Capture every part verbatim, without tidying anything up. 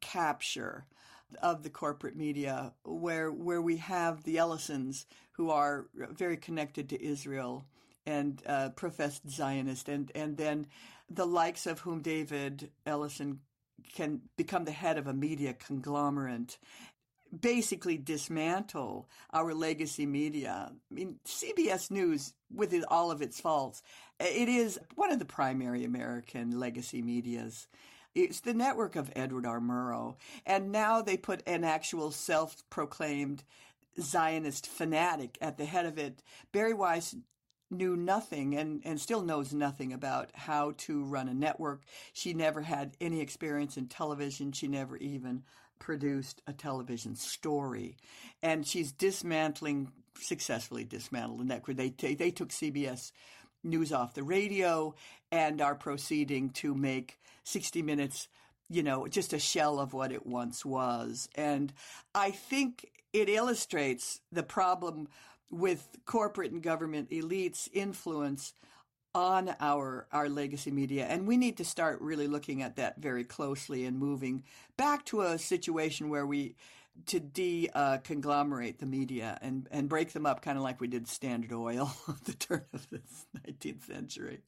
capture of the corporate media, where where we have the Ellisons, who are very connected to Israel and uh, professed Zionist, and, and then the likes of whom David Ellison can become the head of a media conglomerate, basically dismantle our legacy media. I mean, C B S News, with it, all of its faults, it is one of the primary American legacy medias. It's the network of Edward R. Murrow. And now they put an actual self-proclaimed Zionist fanatic at the head of it. Bari Weiss knew nothing and, and still knows nothing about how to run a network. She never had any experience in television. She never even produced a television story. And she's dismantling, successfully dismantled the network. They, t- they took C B S News off the radio and are proceeding to make sixty minutes, you know, just a shell of what it once was. And I think it illustrates the problem with corporate and government elites' influence on our our legacy media. And we need to start really looking at that very closely and moving back to a situation where we, to de-conglomerate the media and, and break them up, kind of like we did Standard Oil at the turn of the nineteenth century.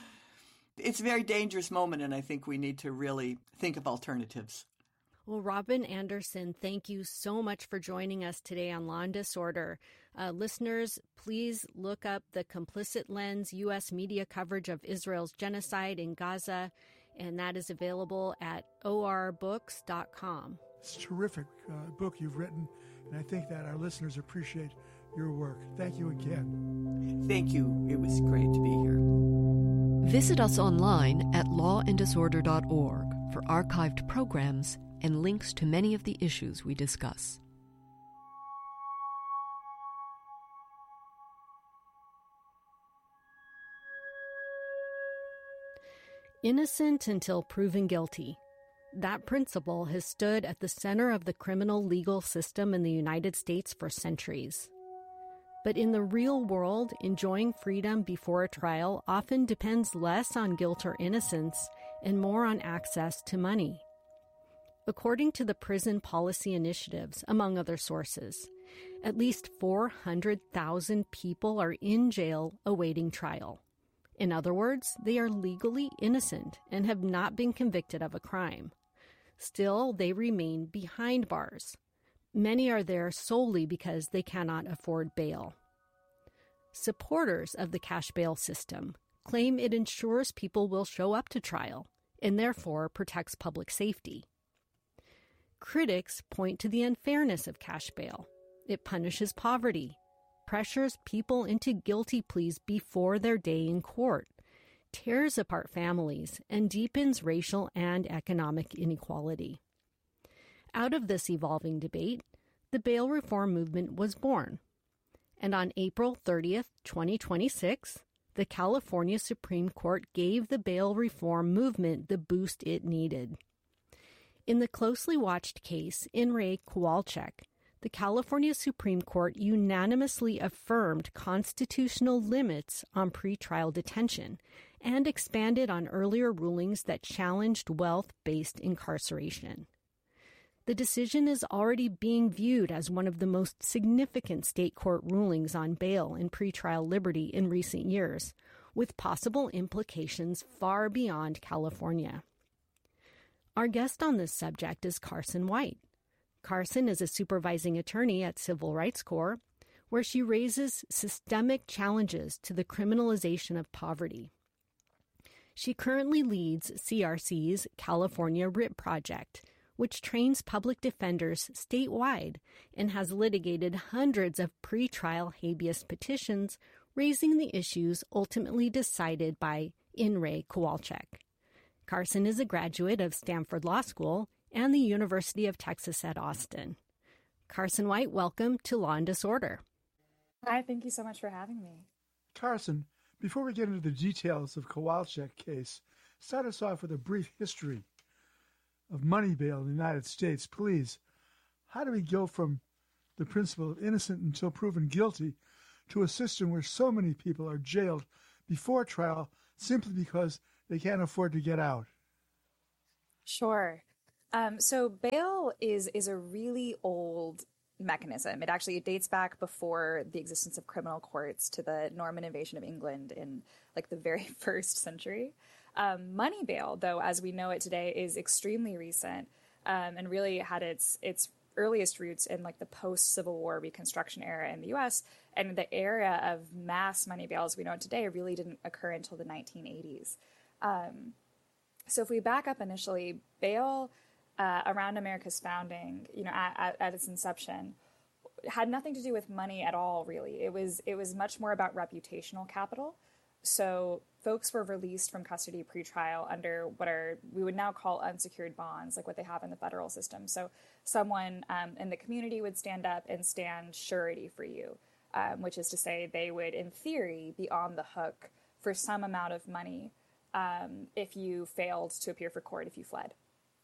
It's a very dangerous moment, and I think we need to really think of alternatives. Well, Robin Anderson, thank you so much for joining us today on Law and Disorder. Uh, listeners, please look up the Complicit Lens U S media coverage of Israel's genocide in Gaza, and that is available at o r books dot com. It's a terrific uh, book you've written, and I think that our listeners appreciate your work. Thank you again. Thank you. It was great to be here. Visit us online at law and disorder dot org for archived programs and links to many of the issues we discuss. Innocent until proven guilty. That principle has stood at the center of the criminal legal system in the United States for centuries. But in the real world, enjoying freedom before a trial often depends less on guilt or innocence and more on access to money. According to the Prison Policy Initiatives, among other sources, at least four hundred thousand people are in jail awaiting trial. In other words, they are legally innocent and have not been convicted of a crime. Still, they remain behind bars. Many are there solely because they cannot afford bail. Supporters of the cash bail system claim it ensures people will show up to trial and therefore protects public safety. Critics point to the unfairness of cash bail. It punishes poverty, pressures people into guilty pleas before their day in court, tears apart families, and deepens racial and economic inequality. Out of this evolving debate, the bail reform movement was born. And on April thirtieth, twenty twenty-six, the California Supreme Court gave the bail reform movement the boost it needed. In the closely watched case In re Kowalczyk, the California Supreme Court unanimously affirmed constitutional limits on pretrial detention and expanded on earlier rulings that challenged wealth-based incarceration. The decision is already being viewed as one of the most significant state court rulings on bail and pretrial liberty in recent years, with possible implications far beyond California. Our guest on this subject is Carson White. Carson is a supervising attorney at Civil Rights Corps, where she raises systemic challenges to the criminalization of poverty. She currently leads C R C's California R I P Project, which trains public defenders statewide and has litigated hundreds of pretrial habeas petitions raising the issues ultimately decided by In re Kowalczyk. Carson is a graduate of Stanford Law School and the University of Texas at Austin. Carson White, welcome to Law and Disorder. Hi, thank you so much for having me. Carson, before we get into the details of Kowalczyk case, start us off with a brief history of money bail in the United States. Please, how do we go from the principle of innocent until proven guilty to a system where so many people are jailed before trial simply because they can't afford to get out? Sure. Um, so bail is is a really old mechanism. It actually it dates back before the existence of criminal courts to the Norman invasion of England in like the very first century. Um, money bail, though, as we know it today, is extremely recent um, and really had its its earliest roots in like the post-Civil War Reconstruction era in the U S. And the era of mass money bail as we know it today really didn't occur until the nineteen eighties. Um, so if we back up initially, bail uh, around America's founding, you know, at, at, at its inception, had nothing to do with money at all, really. It was it was much more about reputational capital. So folks were released from custody pretrial under what are we would now call unsecured bonds, like what they have in the federal system. So someone um, in the community would stand up and stand surety for you, um, which is to say they would, in theory, be on the hook for some amount of money um, if you failed to appear for court, if you fled.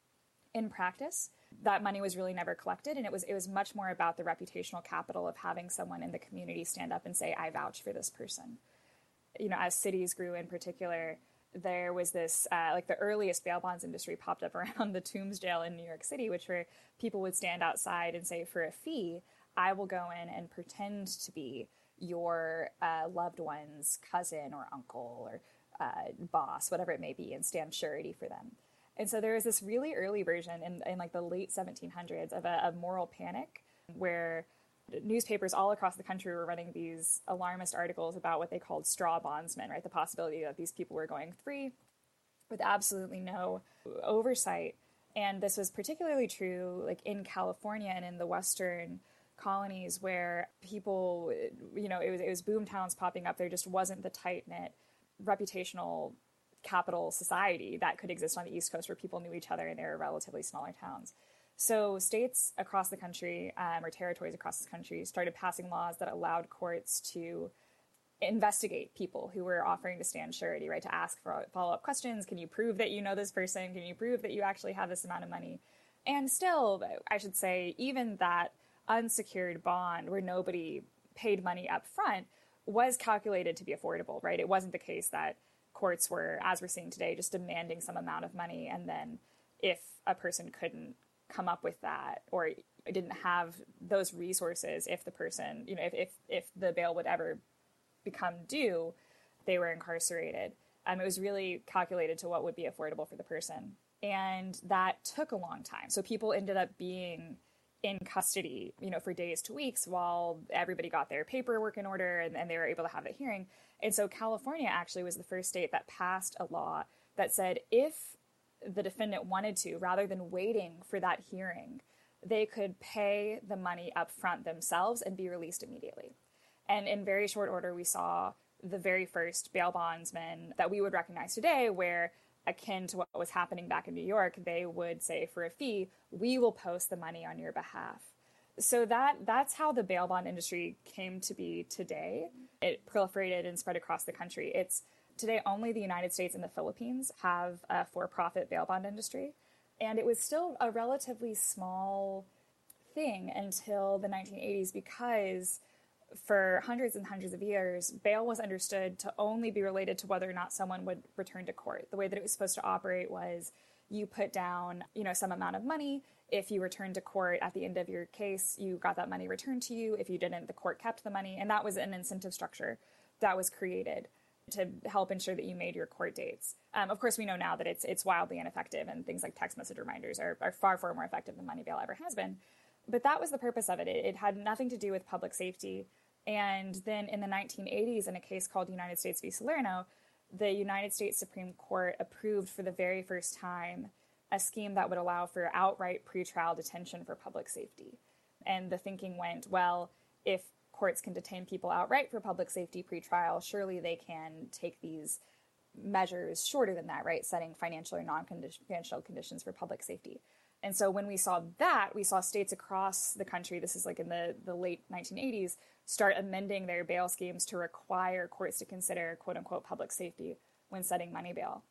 In practice, that money was really never collected, and it was it was much more about the reputational capital of having someone in the community stand up and say, I vouch for this person. You know, as cities grew in particular, there was this, uh, like the earliest bail bonds industry popped up around the Tombs jail in New York City, which where people would stand outside and say, for a fee, I will go in and pretend to be your uh, loved one's cousin or uncle or uh, boss, whatever it may be, and stand surety for them. And so there was this really early version in, in like the late seventeen hundreds of a, a moral panic where newspapers all across the country were running these alarmist articles about what they called straw bondsmen, right? The possibility that these people were going free with absolutely no oversight. And this was particularly true like in California and in the Western colonies where people, you know, it was, it was boom towns popping up. There just wasn't the tight-knit reputational capital society that could exist on the East Coast where people knew each other and they were relatively smaller towns. So states across the country um, or territories across the country started passing laws that allowed courts to investigate people who were offering to stand surety, right? To ask for follow-up questions. Can you prove that you know this person? Can you prove that you actually have this amount of money? And still, I should say, even that unsecured bond where nobody paid money up front was calculated to be affordable, right? It wasn't the case that courts were, as we're seeing today, just demanding some amount of money. And then if a person couldn't come up with that or didn't have those resources, if the person, you know, if, if, if the bail would ever become due, they were incarcerated. Um, it was really calculated to what would be affordable for the person. And that took a long time. So people ended up being in custody, you know, for days to weeks while everybody got their paperwork in order and, and they were able to have the hearing. And so California actually was the first state that passed a law that said if the defendant wanted to, rather than waiting for that hearing, they could pay the money up front themselves and be released immediately. And in very short order, we saw the very first bail bondsmen that we would recognize today, where akin to what was happening back in New York, they would say for a fee, we will post the money on your behalf. So that that's how the bail bond industry came to be today. It proliferated and spread across the country. It's today only the United States and the Philippines have a for-profit bail bond industry. And it was still a relatively small thing until the nineteen eighties because for hundreds and hundreds of years, bail was understood to only be related to whether or not someone would return to court. The way that it was supposed to operate was you put down, you know, some amount of money. If you returned to court at the end of your case, you got that money returned to you. If you didn't, the court kept the money. And that was an incentive structure that was created to help ensure that you made your court dates. Um, of course, we know now that it's it's wildly ineffective, and things like text message reminders are, are far, far more effective than money bail ever has been. But that was the purpose of it. It, it had nothing to do with public safety. And then in the nineteen eighties, in a case called United States v. Salerno, the United States Supreme Court approved for the very first time a scheme that would allow for outright pretrial detention for public safety. And the thinking went, well, if courts can detain people outright for public safety pretrial, surely they can take these measures shorter than that, right? Setting financial or non-financial conditions for public safety. And so when we saw that, we saw states across the country, this is like in the, the late nineteen eighties, start amending their bail schemes to require courts to consider quote unquote public safety when setting money bail.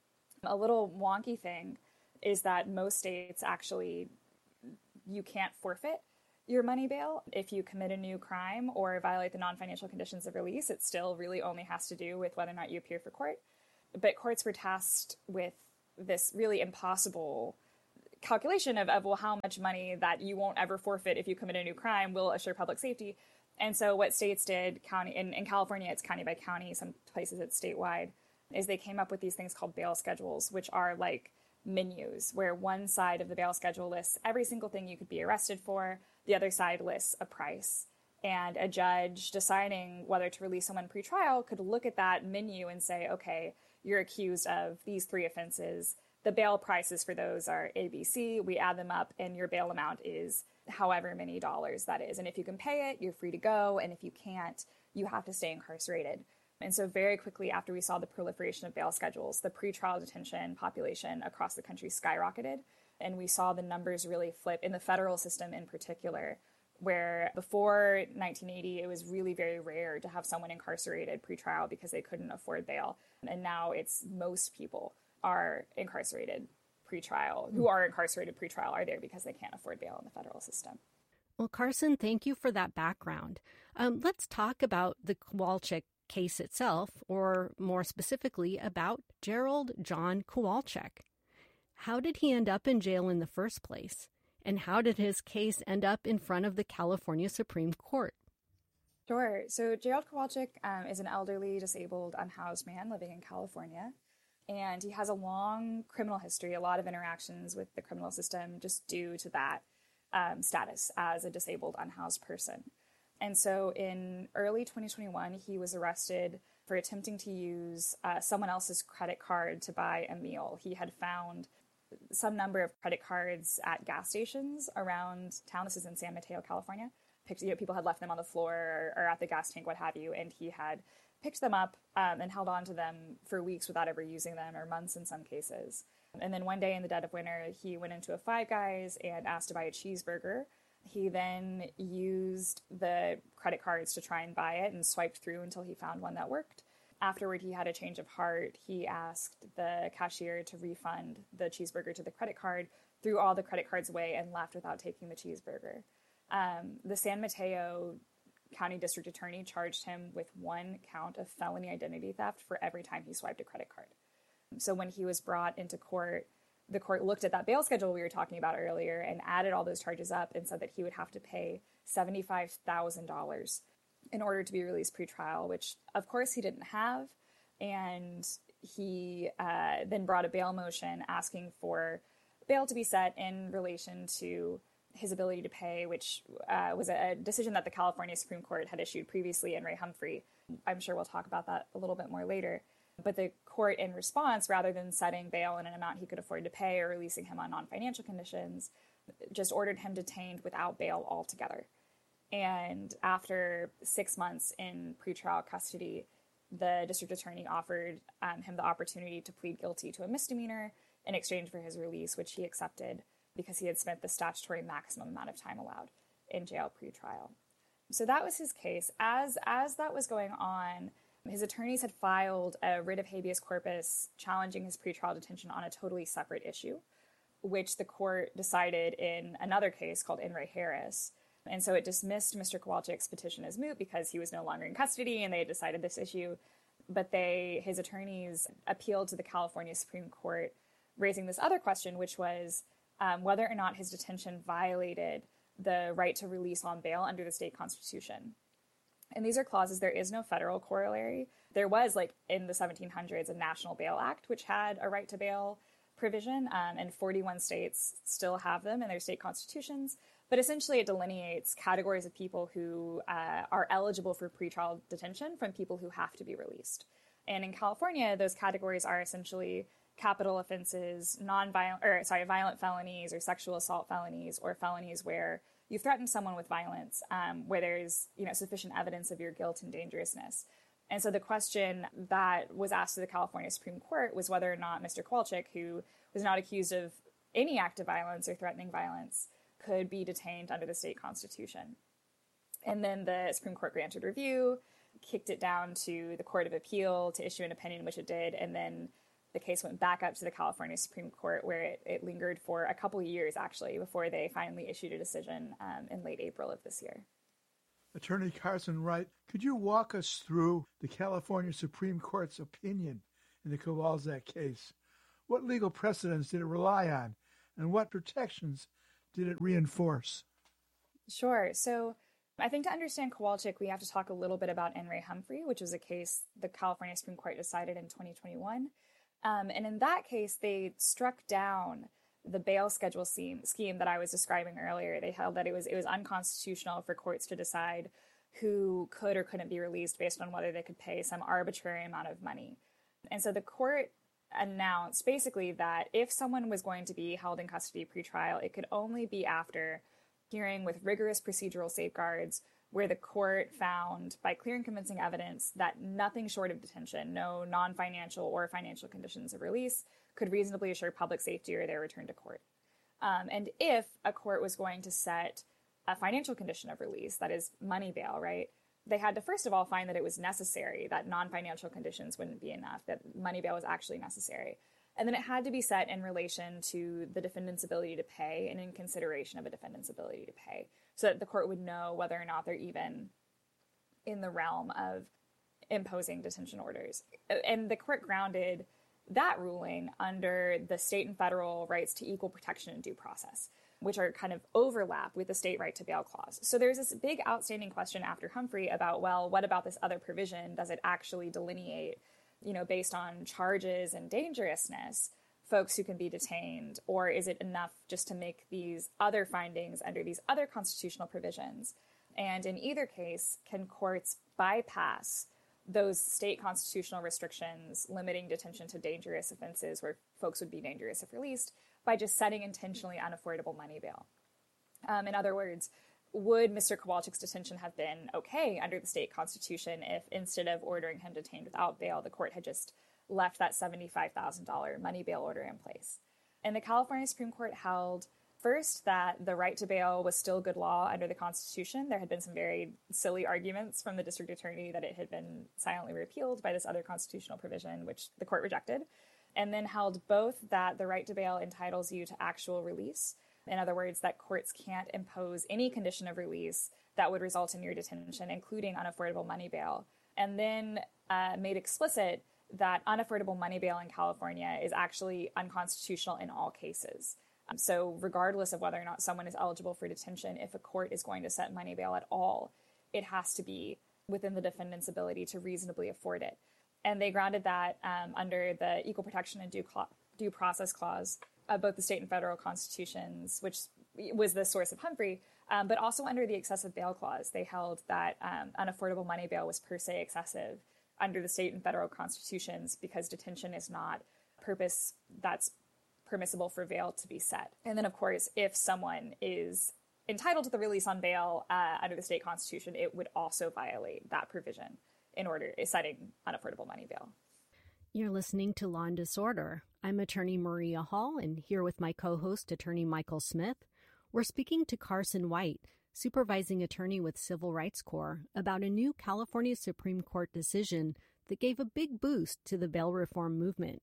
A little wonky thing is that most states actually, you can't forfeit your money bail if you commit a new crime or violate the non-financial conditions of release. It still really only has to do with whether or not you appear for court. But courts were tasked with this really impossible calculation of, of, well, how much money that you won't ever forfeit if you commit a new crime will assure public safety. And so what states did, county in, in California, it's county by county, some places it's statewide, is they came up with these things called bail schedules, which are like menus, where one side of the bail schedule lists every single thing you could be arrested for, the other side lists a price. And a judge deciding whether to release someone pretrial could look at that menu and say, okay, you're accused of these three offenses. The bail prices for those are A B C. We add them up, and your bail amount is however many dollars that is. And if you can pay it, you're free to go. And if you can't, you have to stay incarcerated. And so very quickly after we saw the proliferation of bail schedules, the pretrial detention population across the country skyrocketed. And we saw the numbers really flip in the federal system in particular, where before nineteen eighty, it was really very rare to have someone incarcerated pretrial because they couldn't afford bail. And now it's most people are incarcerated pretrial, who are incarcerated pretrial are there because they can't afford bail in the federal system. Well, Carson, thank you for that background. Um, let's talk about the Kowalczyk case itself, or more specifically about Gerald John Kowalczyk. How did he end up in jail in the first place? And how did his case end up in front of the California Supreme Court? Sure. So Gerald Kowalczyk um, is an elderly, disabled, unhoused man living in California. And he has a long criminal history, a lot of interactions with the criminal system just due to that um, status as a disabled, unhoused person. And so in early twenty twenty-one, he was arrested for attempting to use uh, someone else's credit card to buy a meal. He had found some number of credit cards at gas stations around town. This is in San Mateo, California. Picked, you know, people had left them on the floor or, or at the gas tank, what have you, and he had picked them up um, and held on to them for weeks without ever using them, or months in some cases. And then one day in the dead of winter, he went into a Five Guys and asked to buy a cheeseburger. He then used the credit cards to try and buy it and swiped through until he found one that worked. Afterward, he had a change of heart. He asked the cashier to refund the cheeseburger to the credit card, threw all the credit cards away, and left without taking the cheeseburger. Um, the San Mateo County District Attorney charged him with one count of felony identity theft for every time he swiped a credit card. So when he was brought into court, the court looked at that bail schedule we were talking about earlier and added all those charges up and said that he would have to pay seventy-five thousand dollars in order to be released pretrial, which of course he didn't have. And he uh, then brought a bail motion asking for bail to be set in relation to his ability to pay, which uh, was a decision that the California Supreme Court had issued previously in Ray Humphrey. I'm sure we'll talk about that a little bit more later. But the court, in response, rather than setting bail in an amount he could afford to pay or releasing him on non-financial conditions, just ordered him detained without bail altogether. And after six months in pretrial custody, the district attorney offered um, him the opportunity to plead guilty to a misdemeanor in exchange for his release, which he accepted because he had spent the statutory maximum amount of time allowed in jail pretrial. So that was his case. As as that was going on, his attorneys had filed a writ of habeas corpus challenging his pretrial detention on a totally separate issue, which the court decided in another case called In re Harris. And so it dismissed Mister Kowalczyk's petition as moot because he was no longer in custody and they had decided this issue. But they, his attorneys appealed to the California Supreme Court, raising this other question, which was um, whether or not his detention violated the right to release on bail under the state constitution. And these are clauses. There is no federal corollary. There was, like, in the seventeen hundreds, a National Bail Act, which had a right to bail provision, um, and forty-one states still have them in their state constitutions. But essentially, it delineates categories of people who uh, are eligible for pretrial detention from people who have to be released. And in California, those categories are essentially capital offenses, non-violent, or sorry, violent felonies or sexual assault felonies, or felonies where you threaten someone with violence, um, where there's, you know, sufficient evidence of your guilt and dangerousness. And so the question that was asked to the California Supreme Court was whether or not Mister Kowalczyk, who was not accused of any act of violence or threatening violence, could be detained under the state constitution. And then the Supreme Court granted review, kicked it down to the Court of Appeal to issue an opinion, which it did, and then the case went back up to the California Supreme Court, where it, it lingered for a couple of years, actually, before they finally issued a decision um, in late April of this year. Attorney Carson Wright, could you walk us through the California Supreme Court's opinion in the Kowalczyk case? What legal precedents did it rely on, and what protections did it reinforce? Sure. So I think to understand Kowalczyk, we have to talk a little bit about N. Ray Humphrey, which was a case the California Supreme Court decided in twenty twenty-one. Um, and in that case, they struck down the bail schedule scheme, scheme that I was describing earlier. They held that it was it was unconstitutional for courts to decide who could or couldn't be released based on whether they could pay some arbitrary amount of money. And so the court announced basically that if someone was going to be held in custody pretrial, it could only be after hearing with rigorous procedural safeguards where the court found by clear and convincing evidence that nothing short of detention, no non-financial or financial conditions of release, could reasonably assure public safety or their return to court. Um, and if a court was going to set a financial condition of release, that is money bail, right, they had to first of all find that it was necessary, that non-financial conditions wouldn't be enough, that money bail was actually necessary. And then it had to be set in relation to the defendant's ability to pay and in consideration of a defendant's ability to pay, so that the court would know whether or not they're even in the realm of imposing detention orders. And the court grounded that ruling under the state and federal rights to equal protection and due process, which are kind of overlap with the state right to bail clause. So there's this big outstanding question after Humphrey about, well, what about this other provision? Does it actually delineate, you know, based on charges and dangerousness, folks who can be detained, or is it enough just to make these other findings under these other constitutional provisions? And in either case, can courts bypass those state constitutional restrictions limiting detention to dangerous offenses where folks would be dangerous if released by just setting intentionally unaffordable money bail? Um, in other words, would Mister Kowalczyk's detention have been okay under the state constitution if instead of ordering him detained without bail, the court had just left that seventy-five thousand dollars money bail order in place? And the California Supreme Court held first that the right to bail was still good law under the Constitution. There had been some very silly arguments from the district attorney that it had been silently repealed by this other constitutional provision, which the court rejected, and then held both that the right to bail entitles you to actual release. In other words, that courts can't impose any condition of release that would result in your detention, including unaffordable money bail, and then uh, made explicit that unaffordable money bail in California is actually unconstitutional in all cases. Um, so regardless of whether or not someone is eligible for detention, if a court is going to set money bail at all, it has to be within the defendant's ability to reasonably afford it. And they grounded that um, under the Equal Protection and Due, Cla- Due Process Clause of both the state and federal constitutions, which was the source of Humphrey, um, but also under the Excessive Bail Clause. They held that um, unaffordable money bail was per se excessive under the state and federal constitutions because detention is not a purpose that's permissible for bail to be set. And then, of course, if someone is entitled to the release on bail uh, under the state constitution, it would also violate that provision in order setting unaffordable money bail. You're listening to Law and Disorder. I'm attorney Maria Hall, and here with my co-host, attorney Michael Smith. We're speaking to Carson White, supervising attorney with Civil Rights Corps, about a new California Supreme Court decision that gave a big boost to the bail reform movement.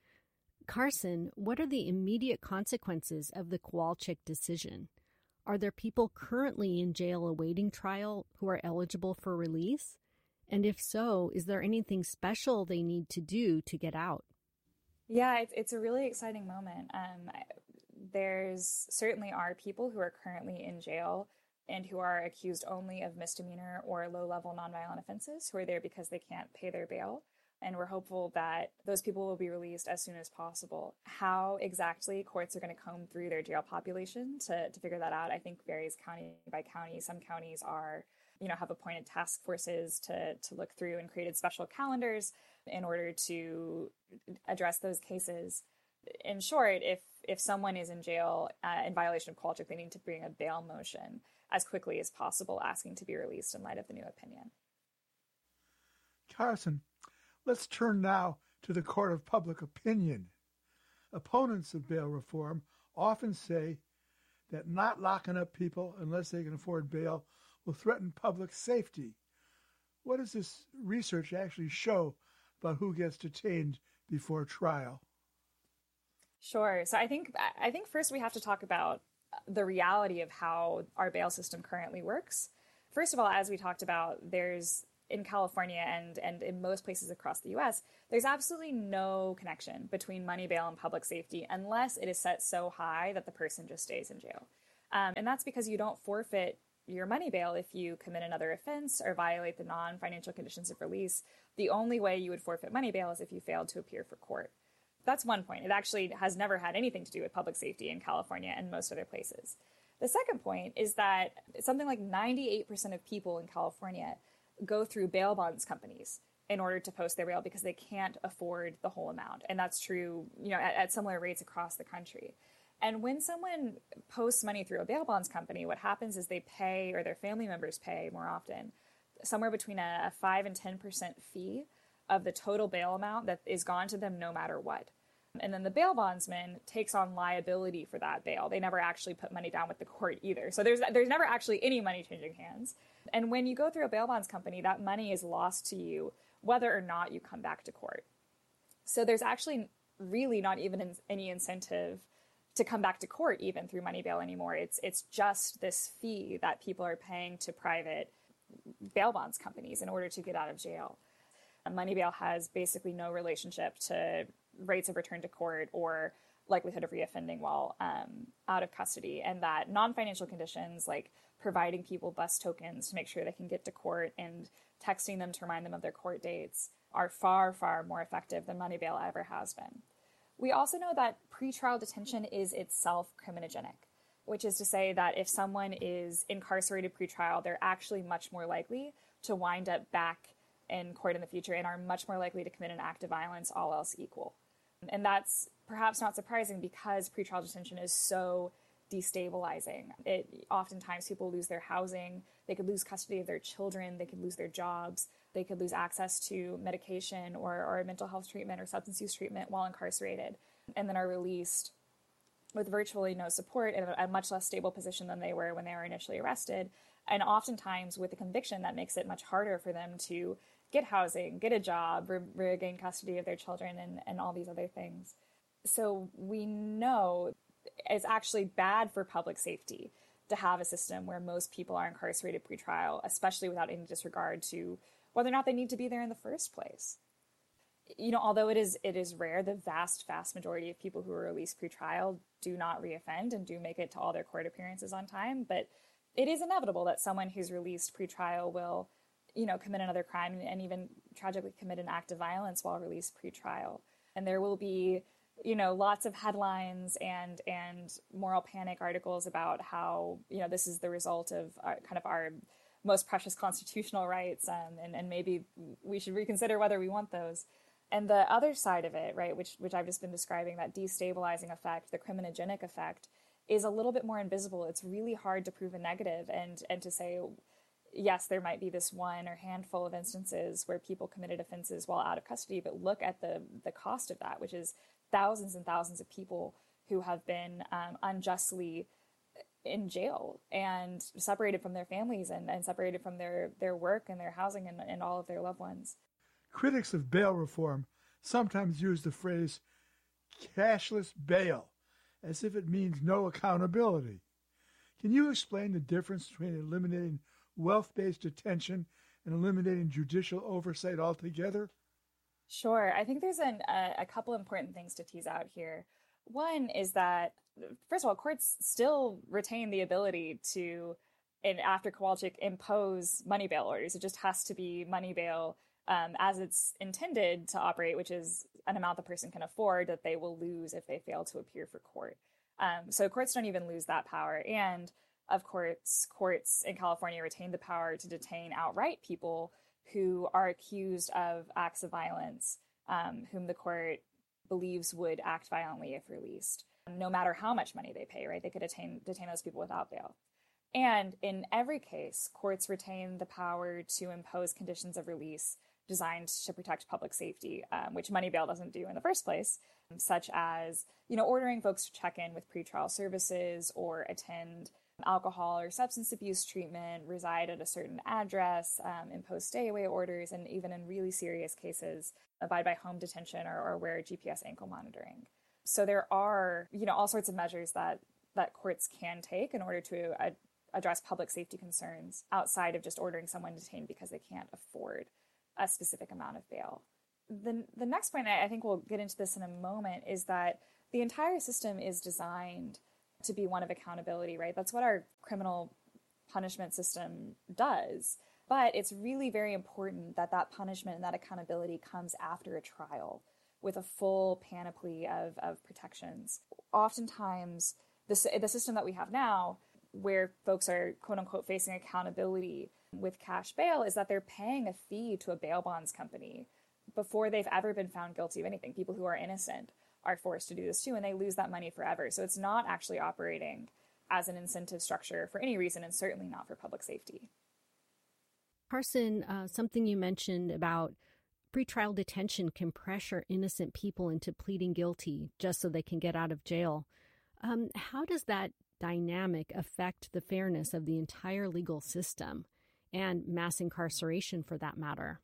Carson, what are the immediate consequences of the Kowalczyk decision? Are there people currently in jail awaiting trial who are eligible for release? And if so, is there anything special they need to do to get out? Yeah, it's, it's a really exciting moment. Um, there's certainly are people who are currently in jail and who are accused only of misdemeanor or low-level nonviolent offenses who are there because they can't pay their bail. And we're hopeful that those people will be released as soon as possible. How exactly courts are going to comb through their jail population to, to figure that out, I think varies county by county. Some counties are, you know, have appointed task forces to, to look through and created special calendars in order to address those cases. In short, if, if someone is in jail uh, in violation of Kowalczyk, they need to bring a bail motion as quickly as possible, asking to be released in light of the new opinion. Carson, let's turn now to the court of public opinion. Opponents of bail reform often say that not locking up people unless they can afford bail will threaten public safety. What does this research actually show about who gets detained before trial? Sure. So I think I think first we have to talk about the reality of how our bail system currently works. First of all, as we talked about, there's in California and, and in most places across the U S, there's absolutely no connection between money bail and public safety unless it is set so high that the person just stays in jail. Um, and that's because you don't forfeit your money bail if you commit another offense or violate the non-financial conditions of release. The only way you would forfeit money bail is if you failed to appear for court. That's one point. It actually has never had anything to do with public safety in California and most other places. The second point is that something like ninety-eight percent of people in California go through bail bonds companies in order to post their bail because they can't afford the whole amount. And that's true, you know, at, at similar rates across the country. And when someone posts money through a bail bonds company, what happens is they pay, or their family members pay more often, somewhere between a, a five and ten percent fee of the total bail amount that is gone to them no matter what. And then the bail bondsman takes on liability for that bail. They never actually put money down with the court either. So there's there's never actually any money changing hands. And when you go through a bail bonds company, that money is lost to you whether or not you come back to court. So there's actually really not even any incentive to come back to court even through money bail anymore. It's it's just this fee that people are paying to private bail bonds companies in order to get out of jail. Money bail has basically no relationship to rates of return to court or likelihood of reoffending while um, out of custody, and that non-financial conditions like providing people bus tokens to make sure they can get to court and texting them to remind them of their court dates are far, far more effective than money bail ever has been. We also know that pretrial detention is itself criminogenic, which is to say that if someone is incarcerated pretrial, they're actually much more likely to wind up back in court in the future and are much more likely to commit an act of violence, all else equal. And that's perhaps not surprising because pretrial detention is so destabilizing. It oftentimes people lose their housing, they could lose custody of their children, they could lose their jobs, they could lose access to medication or, or mental health treatment or substance use treatment while incarcerated, and then are released with virtually no support and a much less stable position than they were when they were initially arrested. And oftentimes with a conviction that makes it much harder for them to get housing, get a job, re- regain custody of their children, and, and all these other things. So we know it's actually bad for public safety to have a system where most people are incarcerated pretrial, especially without any disregard to whether or not they need to be there in the first place. You know, although it is it is rare, the vast, vast majority of people who are released pretrial do not reoffend and do make it to all their court appearances on time. But it is inevitable that someone who's released pretrial will, you know, commit another crime and even tragically commit an act of violence while released pretrial. And there will be, you know, lots of headlines and and moral panic articles about how, you know, this is the result of our, kind of our most precious constitutional rights, um, and, and maybe we should reconsider whether we want those. And the other side of it, right, which which I've just been describing, that destabilizing effect, the criminogenic effect, is a little bit more invisible. It's really hard to prove a negative and and to say, yes, there might be this one or handful of instances where people committed offenses while out of custody, but look at the the cost of that, which is thousands and thousands of people who have been um, unjustly in jail and separated from their families and, and separated from their, their work and their housing and, and all of their loved ones. Critics of bail reform sometimes use the phrase cashless bail as if it means no accountability. Can you explain the difference between eliminating wealth-based detention and eliminating judicial oversight altogether? Sure. I think there's an, a, a couple important things to tease out here. One is that, first of all, courts still retain the ability to, in, after Kowalczyk, impose money bail orders. It just has to be money bail um, as it's intended to operate, which is an amount the person can afford that they will lose if they fail to appear for court. Um, so courts don't even lose that power. And of course, courts in California retain the power to detain outright people who are accused of acts of violence, um, whom the court believes would act violently if released, no matter how much money they pay, right? They could detain, detain those people without bail. And in every case, courts retain the power to impose conditions of release designed to protect public safety, um, which money bail doesn't do in the first place, such as, you know, ordering folks to check in with pretrial services or attend alcohol or substance abuse treatment, reside at a certain address, um, impose stay-away orders, and even in really serious cases, abide by home detention or, or wear G P S ankle monitoring. So there are, you know, all sorts of measures that that courts can take in order to uh, address public safety concerns outside of just ordering someone detained because they can't afford a specific amount of bail. The, the next point, I think we'll get into this in a moment, is that the entire system is designed to be one of accountability, right? That's what our criminal punishment system does. But it's really very important that that punishment and that accountability comes after a trial with a full panoply of, of protections. Oftentimes, the, the system that we have now, where folks are, quote unquote, facing accountability with cash bail, is that they're paying a fee to a bail bonds company before they've ever been found guilty of anything. People who are innocent are forced to do this too, and they lose that money forever. So it's not actually operating as an incentive structure for any reason, and certainly not for public safety. Carson, uh, something you mentioned about pretrial detention can pressure innocent people into pleading guilty just so they can get out of jail. Um, how does that dynamic affect the fairness of the entire legal system and mass incarceration, for that matter?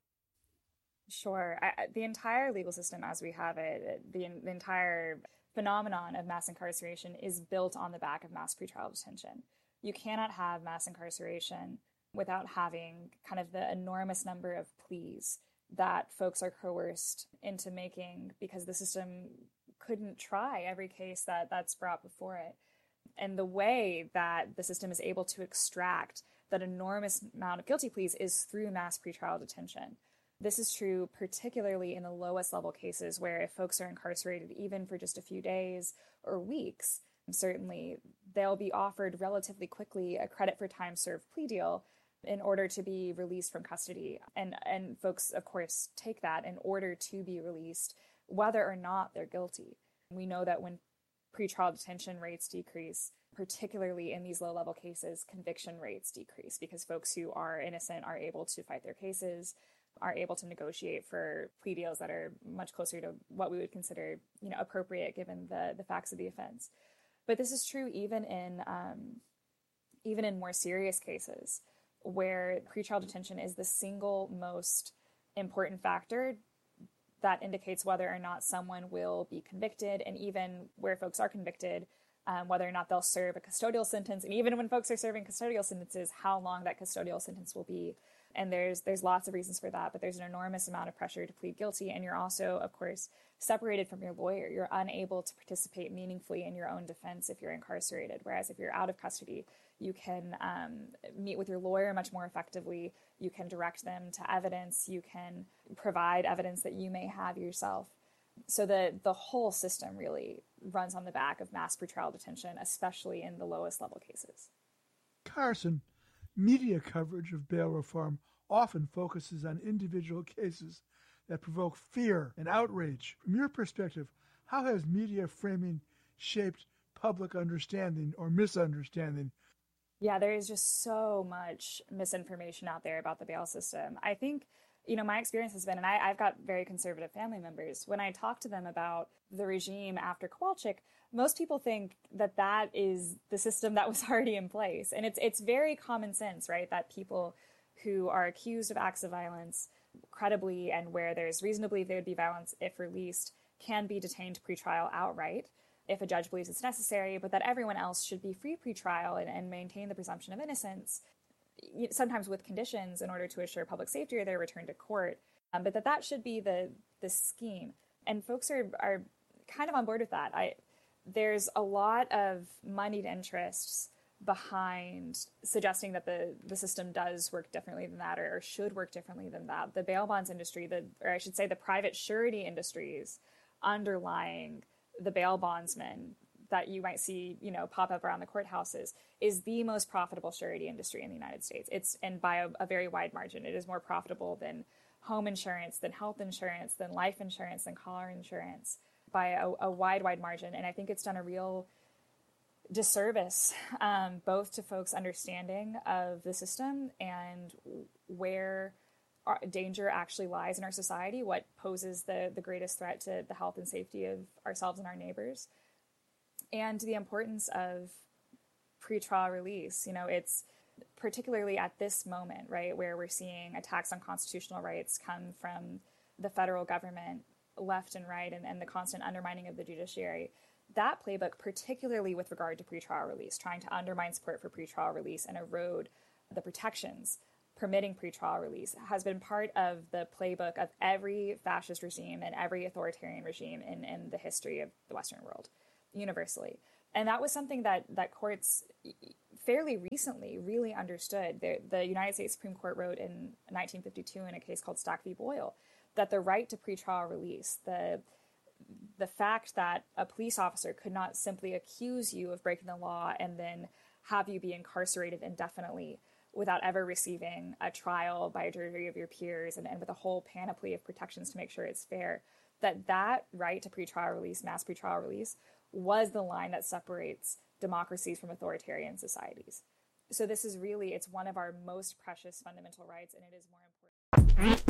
Sure. I, the entire legal system as we have it, the, the entire phenomenon of mass incarceration is built on the back of mass pretrial detention. You cannot have mass incarceration without having kind of the enormous number of pleas that folks are coerced into making because the system couldn't try every case that, that's brought before it. And the way that the system is able to extract that enormous amount of guilty pleas is through mass pretrial detention. This is true particularly in the lowest level cases where if folks are incarcerated even for just a few days or weeks, certainly they'll be offered relatively quickly a credit for time served plea deal in order to be released from custody. And, and folks, of course, take that in order to be released, whether or not they're guilty. We know that when pretrial detention rates decrease, particularly in these low-level cases, conviction rates decrease because folks who are innocent are able to fight their cases, are able to negotiate for plea deals that are much closer to what we would consider, you know, appropriate given the, the facts of the offense. But this is true even in um, even in more serious cases where pretrial detention is the single most important factor that indicates whether or not someone will be convicted, and even where folks are convicted, um, whether or not they'll serve a custodial sentence, and even when folks are serving custodial sentences, how long that custodial sentence will be. And there's there's lots of reasons for that, but there's an enormous amount of pressure to plead guilty, and you're also, of course, separated from your lawyer. You're unable to participate meaningfully in your own defense if you're incarcerated, whereas if you're out of custody, you can um, meet with your lawyer much more effectively. You can direct them to evidence. You can provide evidence that you may have yourself. So the, the whole system really runs on the back of mass pretrial detention, especially in the lowest level cases. Carson, media coverage of bail reform often focuses on individual cases that provoke fear and outrage. From your perspective, how has media framing shaped public understanding or misunderstanding? Yeah, there is just so much misinformation out there about the bail system. I think, you know, my experience has been, and I, I've got very conservative family members, when I talk to them about the regime after Kowalczyk, most people think that that is the system that was already in place. And it's it's very common sense, right, that people who are accused of acts of violence credibly and where there's reason to believe there would be violence if released can be detained pretrial outright if a judge believes it's necessary, but that everyone else should be free pretrial and, and maintain the presumption of innocence, sometimes with conditions in order to assure public safety or their return to court, um, but that that should be the the scheme. And folks are, are kind of on board with that. I There's a lot of moneyed interests behind suggesting that the, the system does work differently than that or, or should work differently than that. The bail bonds industry, the or I should say the private surety industries underlying the bail bondsmen that you might see, you know, pop up around the courthouses is the most profitable surety industry in the United States. It's, and by a, a very wide margin, it is more profitable than home insurance, than health insurance, than life insurance, than car insurance by a, a wide, wide margin. And I think it's done a real disservice, um, both to folks' understanding of the system and where our danger actually lies in our society, what poses the, the greatest threat to the health and safety of ourselves and our neighbors, and the importance of pretrial release. You know, it's particularly at this moment, right, where we're seeing attacks on constitutional rights come from the federal government left and right, and, and the constant undermining of the judiciary. that playbook, particularly with regard to pretrial release, trying to undermine support for pretrial release and erode the protections permitting pretrial release, has been part of the playbook of every fascist regime and every authoritarian regime in, in the history of the Western world, universally. And that was something that, that courts fairly recently really understood. The, the United States Supreme Court wrote in nineteen fifty-two in a case called Stack v. Boyle that the right to pretrial release, the the fact that a police officer could not simply accuse you of breaking the law and then have you be incarcerated indefinitely without ever receiving a trial by a jury of your peers and, and with a whole panoply of protections to make sure it's fair, that that right to pretrial release, mass pretrial release, was the line that separates democracies from authoritarian societies. So this is really, it's one of our most precious fundamental rights, and it is more important.